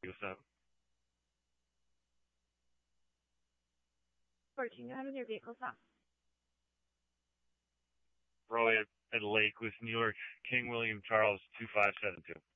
What's up? Can you have your vehicle stop? Probably at Lake with New York, King William Charles 2572.